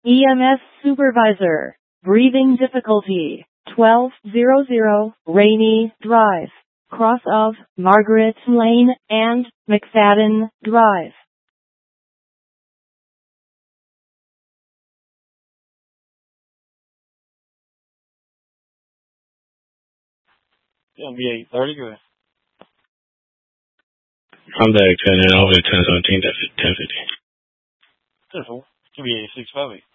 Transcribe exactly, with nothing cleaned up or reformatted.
E M S supervisor. Breathing difficulty. twelve hundred Rainy Drive. Cross of Margaret Lane and McFadden Drive. It's gonna be eight thirty, good. I'm back ten and over ten seventeen, ten fifty. It's gonna be eight six five eight.